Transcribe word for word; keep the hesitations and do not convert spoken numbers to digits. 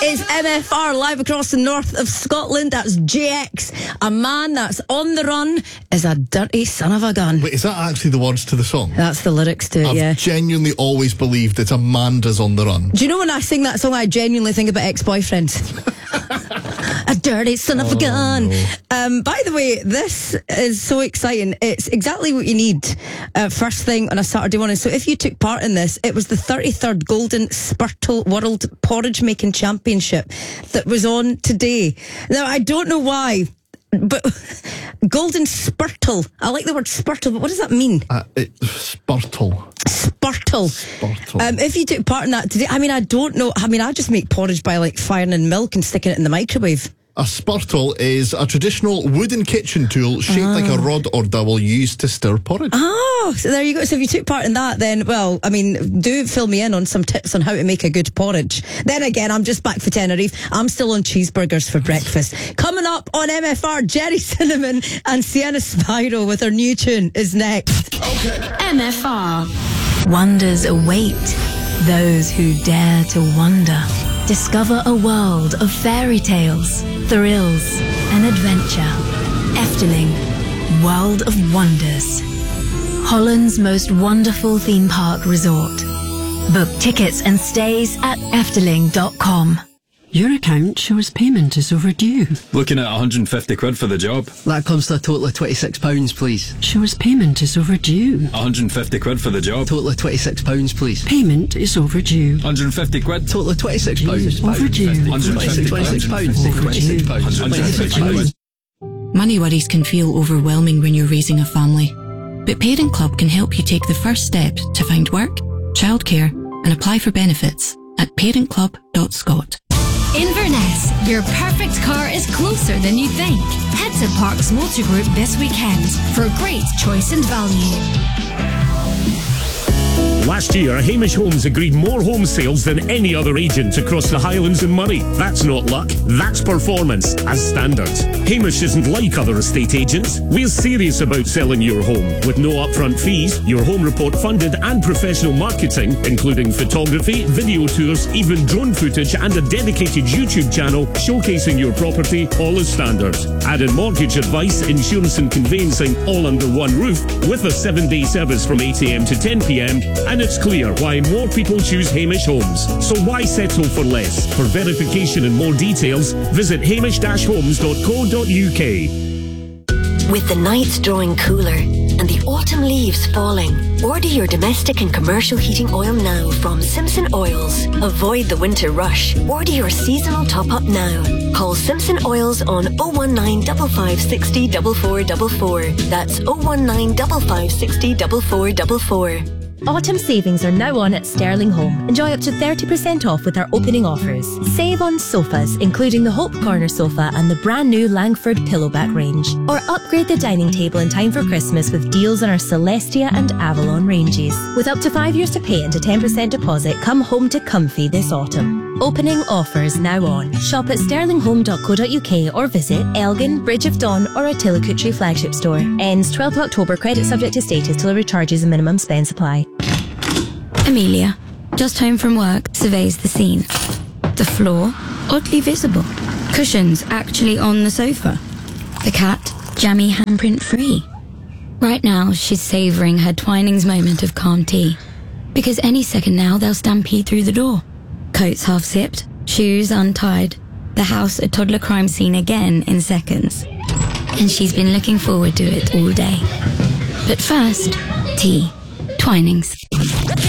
is M F R live across the north of Scotland. That's J X. A man that's on the run is a dirty son of a gun. Wait, is that actually the words to the song? That's the lyrics to it, I've yeah. genuinely always believed that Amanda's on the run. Do you know when I sing that song, I genuinely think about ex-boyfriends? A dirty son of a gun. No. Um, by the way, this is so exciting. It's exactly what you need uh, first thing on a Saturday morning. So if you took part in this, it was the thirty-third Golden Spurtle World Porridge Making Championship that was on today. Now, I don't know why, but Golden Spurtle. I like the word spurtle, but what does that mean? Uh, it, spurtle. Spurtle. Spurtle. Um, if you took part in that today, I mean, I don't know. I mean, I just make porridge by like firing in milk and sticking it in the microwave. A spurtle is a traditional wooden kitchen tool shaped Ah. like a rod or dowel used to stir porridge. Oh, so there you go. So if you took part in that, then, well, I mean, do fill me in on some tips on how to make a good porridge. Then again, I'm just back for Tenerife. I'm still on cheeseburgers for breakfast. Coming up on M F R, Jerry Cinnamon and Sienna Spyro with her new tune is next. Okay. M F R. Wonders await those who dare to wonder. Discover a world of fairy tales, thrills, and adventure. Efteling, World of Wonders. Holland's most wonderful theme park resort. Book tickets and stays at efteling dot com. Your account shows payment is overdue. Looking at one hundred fifty quid for the job. That comes to a total of twenty-six pounds, please. Shows payment is overdue. one hundred fifty quid for the job. Total of twenty-six pounds, please. Payment is overdue. one hundred fifty quid. Total of twenty-six pounds. Overdue. twenty-six, twenty-six pounds. twenty-six pounds. twenty-six pounds. Money worries can feel overwhelming when you're raising a family. But Parent Club can help you take the first steps to find work, childcare, and apply for benefits at parent club dot scot. Inverness, your perfect car is closer than you think. Head to Parks Motor Group this weekend for great choice and value. Last year, Hamish Homes agreed more home sales than any other agent across the Highlands and Moray. That's not luck, that's performance, as standard. Hamish isn't like other estate agents. We're serious about selling your home, with no upfront fees, your home report funded and professional marketing, including photography, video tours, even drone footage and a dedicated YouTube channel showcasing your property, all as standard. Add in mortgage advice, insurance and conveyancing, all under one roof, with a seven-day service from eight a m to ten p m, and it's clear why more people choose Hamish Homes. So why settle for less? For verification and more details, visit hamish dash homes dot co dot u k. With the nights drawing cooler and the autumn leaves falling, order your domestic and commercial heating oil now from Simpson Oils. Avoid the winter rush. Order your seasonal top-up now. Call Simpson Oils on oh one nine, five five six oh, four four four four. That's oh one nine, five five six oh, four four four four. Autumn savings are now on at Sterling Home. Enjoy up to thirty percent off with our opening offers. Save on sofas, including the Hope Corner sofa and the brand new Langford Pillowback range. Or upgrade the dining table in time for Christmas with deals on our Celestia and Avalon ranges. With up to five years to pay and a ten percent deposit, come home to comfy this autumn. Opening offers now on. Shop at sterling home dot co dot u k or visit Elgin, Bridge of Dawn or a Tillicootree flagship store. Ends twelfth of October. Credit subject to status till it recharges and minimum spend supply. Amelia, just home from work, surveys the scene. The floor, oddly visible. Cushions actually on the sofa. The cat, jammy handprint free. Right now, she's savouring her Twinings moment of calm tea. Because any second now, they'll stampede through the door. Coats half zipped, shoes untied. The house a toddler crime scene again in seconds. And she's been looking forward to it all day. But first, tea. Twinings.